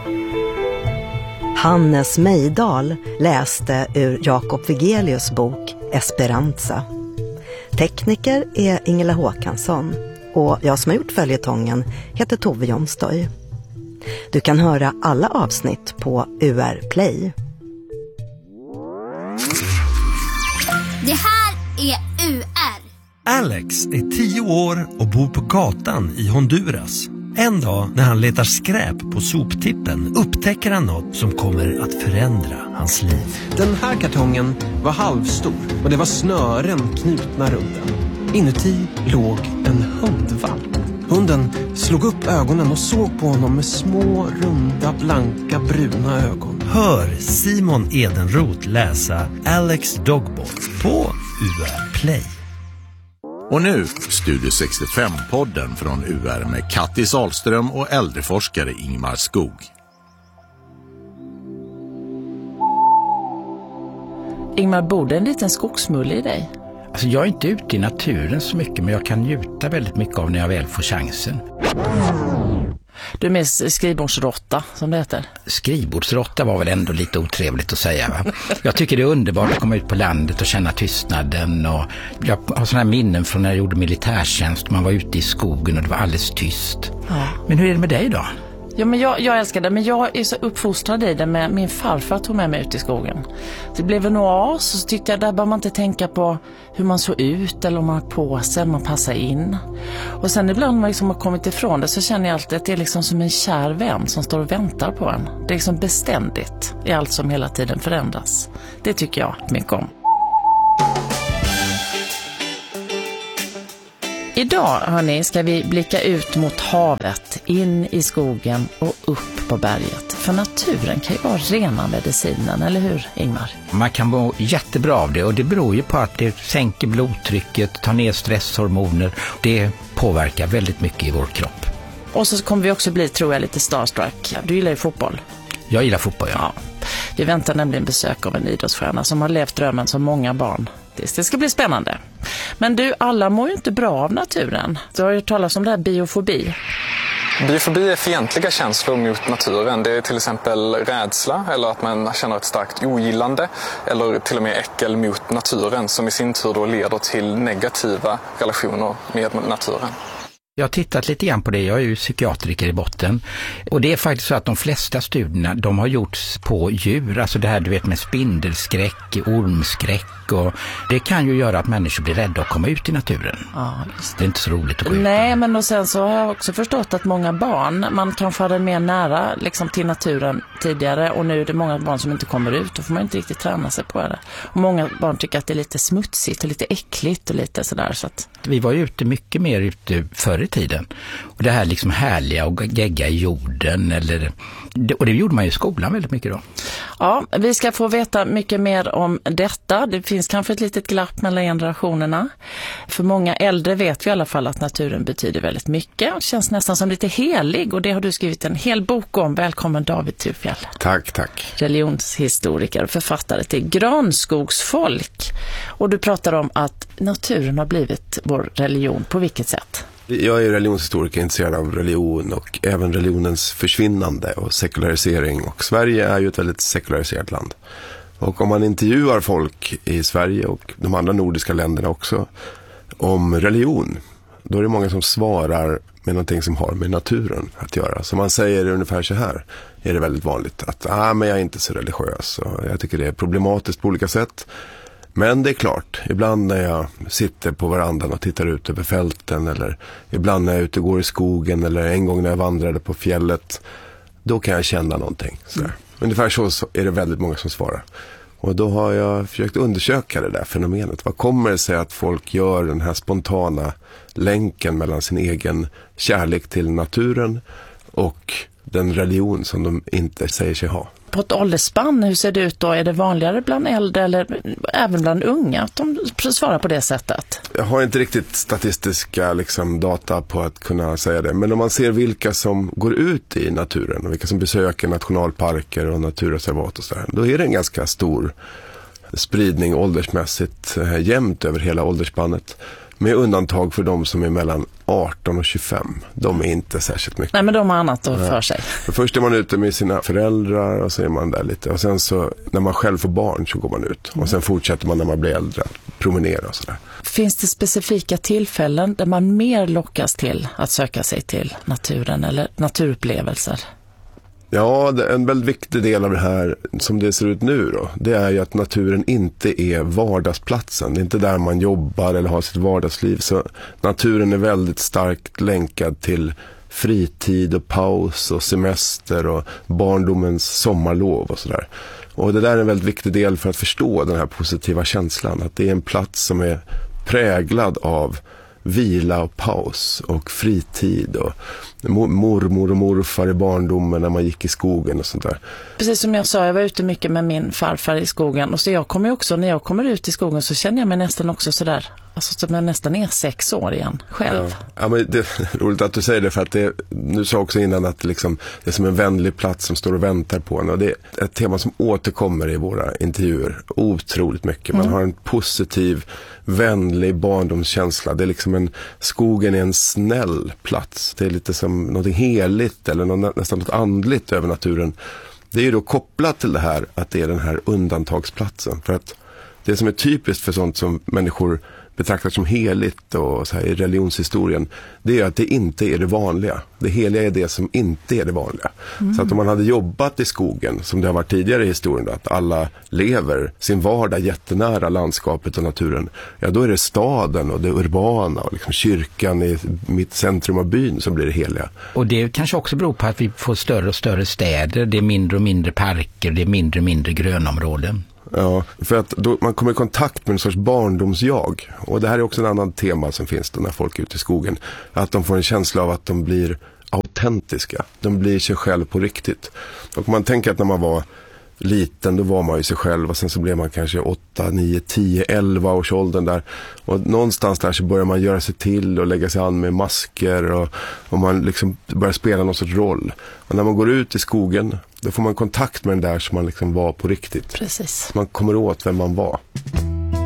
Hannes Mejdal läste ur Jakob Wigelius bok Esperanza. Tekniker är Ingela Håkansson och jag som har gjort följetongen heter Tove Jonsdøy. Du kan höra alla avsnitt på UR Play. Det här är UR. Alex är 10 år och bor på gatan i Honduras. En dag när han letar skräp på soptippen upptäcker han något som kommer att förändra hans liv. Den här kartongen var halvstor och det var snören knutna runt den. Inuti låg en hundvalp. Hunden slog upp ögonen och såg på honom med små, runda, blanka, bruna ögon. Hör Simon Edenroth läsa Alex Dogbook på UR Play. Och nu Studio 65-podden från UR med Kattis Ahlström och äldreforskare Ingmar Skog. Ingmar, bor det en liten skogsmulle i dig? Alltså jag är inte ute i naturen så mycket, men jag kan njuta väldigt mycket av när jag väl får chansen. Du är med skrivbordsråtta, som det heter. Skrivbordsråtta var väl ändå lite otrevligt att säga, va? Jag tycker det är underbart att komma ut på landet och känna tystnaden. Och jag har sådana här minnen från när jag gjorde militärtjänst. Man var ute i skogen och det var alldeles tyst. Ja. Men hur är det med dig då? Ja, men jag älskar det, men jag är så uppfostrad i det med min farfar tog med mig ut i skogen. Det blev en oas och så tyckte jag där bör man inte tänka på hur man såg ut eller om man har på sig, om man passar in. Och sen ibland när man liksom har kommit ifrån det så känner jag alltid att det är liksom som en kär vän som står och väntar på en. Det är liksom beständigt i allt som hela tiden förändras. Det tycker jag mycket om. Idag, hörni, ska vi blicka ut mot havet, in i skogen och upp på berget. För naturen kan ju vara rena medicinen, eller hur, Ingmar? Man kan må jättebra av det, och det beror ju på att det sänker blodtrycket, tar ner stresshormoner. Det påverkar väldigt mycket i vår kropp. Och så kommer vi också bli, tror jag, lite starstruck. Du gillar ju fotboll. Jag gillar fotboll, ja. Vi väntar nämligen besök av en idrottsstjärna som har levt drömmen som många barn. Det ska bli spännande. Men du, alla mår ju inte bra av naturen. Du har ju talat om det här biofobi. Biofobi är fientliga känslor mot naturen. Det är till exempel rädsla eller att man känner ett starkt ogillande eller till och med äckel mot naturen som i sin tur då leder till negativa relationer med naturen. Jag har tittat lite grann på det, jag är ju psykiatriker i botten, och det är faktiskt så att de flesta studierna de har gjorts på djur, alltså det här du vet med spindelskräck, ormskräck, och det kan ju göra att människor blir rädda att komma ut i naturen. Ja, just det. Det är inte så roligt att gå ut. Nej, men och sen så har jag också förstått att många barn, man kanske hade mer nära liksom, till naturen tidigare, och nu är det många barn som inte kommer ut, då får man inte riktigt träna sig på det. Och många barn tycker att det är lite smutsigt och lite äckligt och lite sådär. Så att... Vi var ju ute mycket mer ute förr i tiden. Och det här liksom härliga och gegga i jorden. Och det gjorde man ju i skolan väldigt mycket då. Ja, vi ska få veta mycket mer om detta. Det finns kanske ett litet glapp mellan generationerna. För många äldre vet vi i alla fall att naturen betyder väldigt mycket. Det känns nästan som lite helig, och det har du skrivit en hel bok om. Välkommen David Thurfjell. Tack. Religionshistoriker och författare till Granskogsfolk. Och du pratar om att naturen har blivit vår religion. På vilket sätt? Jag är religionshistoriker, intresserad av religion och även religionens försvinnande och sekularisering. Och Sverige är ju ett väldigt sekulariserat land. Och om man intervjuar folk i Sverige och de andra nordiska länderna också om religion, då är det många som svarar med någonting som har med naturen att göra. Så man säger ungefär så här, är det väldigt vanligt, att men jag är inte så religiös och jag tycker det är problematiskt på olika sätt. Men det är klart, ibland när jag sitter på verandan och tittar ut över fälten, eller ibland när jag är ute och går i skogen, eller en gång när jag vandrade på fjället, då kan jag känna någonting. Ungefär så är det väldigt många som svarar. Och då har jag försökt undersöka det där fenomenet. Vad kommer det sig att folk gör den här spontana länken mellan sin egen kärlek till naturen och den religion som de inte säger sig ha? På ett åldersspann, hur ser det ut då? Är det vanligare bland äldre eller även bland unga att de svarar på det sättet? Jag har inte riktigt statistiska data på att kunna säga det. Men om man ser vilka som går ut i naturen och vilka som besöker nationalparker och naturreservat och sådär, då är det en ganska stor spridning åldersmässigt jämnt över hela åldersspannet. Med undantag för de som är mellan 18 och 25. De är inte särskilt mycket. Nej, men de har annat för sig. Först är man ute med sina föräldrar och så är man där lite. Och sen så när man själv får barn så går man ut. Och sen fortsätter man när man blir äldre, promenera och sådär. Finns det specifika tillfällen där man mer lockas till att söka sig till naturen eller naturupplevelser? Ja, en väldigt viktig del av det här som det ser ut nu då, det är ju att naturen inte är vardagsplatsen. Det är inte där man jobbar eller har sitt vardagsliv. Så naturen är väldigt starkt länkad till fritid och paus och semester och barndomens sommarlov och sådär. Och det där är en väldigt viktig del för att förstå den här positiva känslan. Att det är en plats som är präglad av vila och paus och fritid och mormor och morfar i barndomen när man gick i skogen och sånt där. Precis som jag sa, jag var ute mycket med min farfar i skogen och så jag kommer också, när jag kommer ut i skogen så känner jag mig nästan också sådär, alltså som jag nästan är 6 år igen själv. Ja, men det är roligt att du säger det, för att nu sa också innan att liksom, det är som en vänlig plats som står och väntar på en, och det är ett tema som återkommer i våra intervjuer otroligt mycket. Man har en positiv, vänlig barndomskänsla. Det är liksom skogen är en snäll plats. Det är lite som något heligt eller nästan något andligt över naturen. Det är ju då kopplat till det här att det är den här undantagsplatsen. För att det som är typiskt för sånt som människor betraktar som heligt och så här i religionshistorien, det är att det inte är det vanliga. Det heliga är det som inte är det vanliga. Så att om man hade jobbat i skogen, som det har varit tidigare i historien då, att alla lever sin vardag jättenära landskapet och naturen, ja då är det staden och det urbana och liksom kyrkan i mitt centrum av byn som blir det heliga. Och det kanske också beror på att vi får större och större städer, det är mindre och mindre parker, det är mindre och mindre grönområden. Ja, för att då man kommer i kontakt med en sorts barndomsjag. Och det här är också en annan tema som finns då när folk är ute i skogen. Att de får en känsla av att de blir autentiska. De blir sig själv på riktigt. Och man tänker att när man var liten, då var man ju sig själv. Och sen så blev man kanske 8, 9, 10, 11 års åldern där. Och någonstans där så börjar man göra sig till och lägga sig an med masker. Och man liksom börjar spela någon sorts roll. Och när man går ut i skogen, då får man kontakt med den där som man liksom var på riktigt. Precis. Man kommer åt vem man var.